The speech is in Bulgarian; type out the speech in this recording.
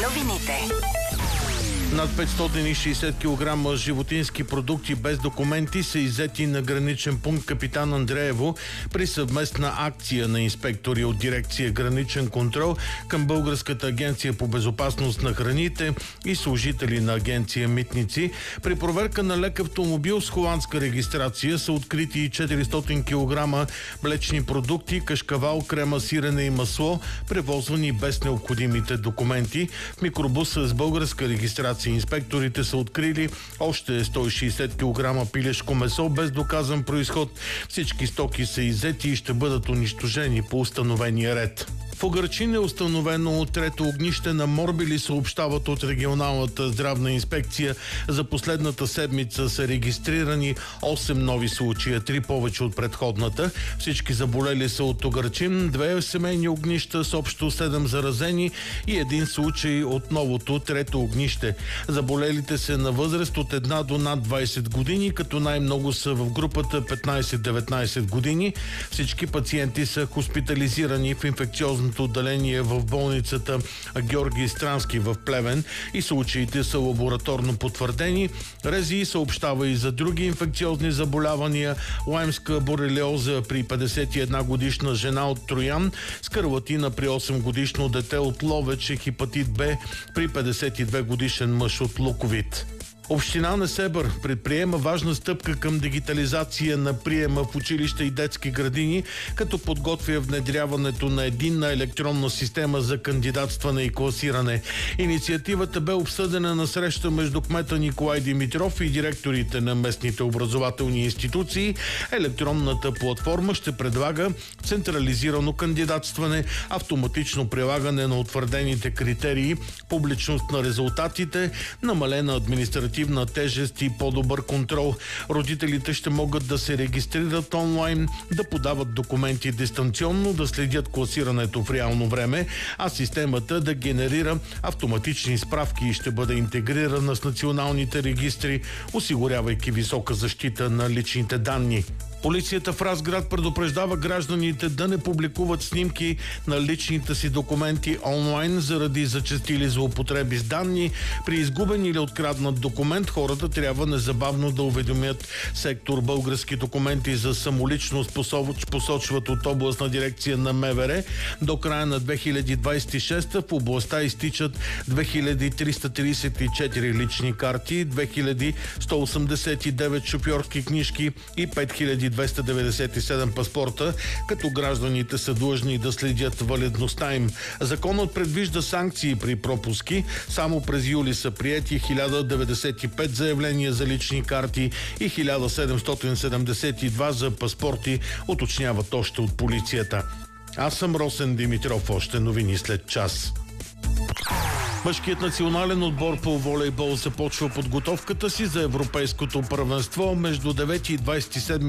Новините. Над 560 кг животински продукти без документи са иззети на граничен пункт Капитан Андреево при съвместна акция на инспектори от дирекция Граничен контрол към Българската агенция по безопасност на храните и служители на агенция Митници. При проверка на лек автомобил с холандска регистрация са открити 400 кг млечни продукти, кашкавал, крема, сирене и масло, превозвани без необходимите документи. В микробуса с българска регистрация инспекторите са открили още 160 кг пилешко месо без доказан произход. Всички стоки са иззети и ще бъдат унищожени по установения ред. В Угърчин е установено трето огнище на морбили, съобщават от регионалната здравна инспекция. За последната седмица са регистрирани 8 нови случая, 3 повече от предходната. Всички заболели са от Угърчин, 2 семейни огнища с общо 7 заразени и 1 случай от новото трето огнище. Заболелите са на възраст от 1 до над 20 години, като най-много са в групата 15-19 години. Всички пациенти са хоспитализирани в инфекциозното отделение в болницата Георги Странски в Плевен и случаите са лабораторно потвърдени. РЗИ съобщава и за други инфекциозни заболявания: лаймска борелиоза при 51 годишна жена от Троян, скарлатина при 8 годишно дете от Ловеч и хепатит Б при 52 годишен мъж от Луковит. Община Несебър предприема важна стъпка към дигитализация на приема в училища и детски градини, като подготвя внедряването на единна електронна система за кандидатстване и класиране. Инициативата бе обсъдена на среща между кмета Николай Димитров и директорите на местните образователни институции. Електронната платформа ще предлага централизирано кандидатстване, автоматично прилагане на утвърдените критерии, публичност на резултатите, намалена административна тежест и по-добър контрол. Родителите ще могат да се регистрират онлайн, да подават документи дистанционно, да следят класирането в реално време, а системата да генерира автоматични справки и ще бъде интегрирана с националните регистри, осигурявайки висока защита на личните данни. Полицията в Разград предупреждава гражданите да не публикуват снимки на личните си документи онлайн заради зачестили злоупотреби с данни. При изгубен или откраднат документ хората трябва незабавно да уведомят сектор Български документи за самоличност, посочват от областна дирекция на МВР. До края на 2026 в областта изтичат 2334 лични карти, 2189 шофьорски книжки и 5297 паспорта, като гражданите са длъжни да следят валидността им. Законът предвижда санкции при пропуски. Само през юли са приети 1095 заявления за лични карти и 1772 за паспорти, уточняват още от полицията. Аз съм Росен Димитров. Още новини след час. Мъжкият национален отбор по волейбол започва подготовката си за европейското първенство между 9 и 27